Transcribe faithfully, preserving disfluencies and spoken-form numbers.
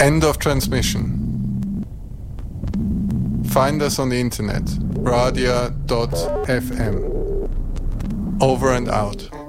End of transmission. Find us on the internet, radia dot f m. Over and out.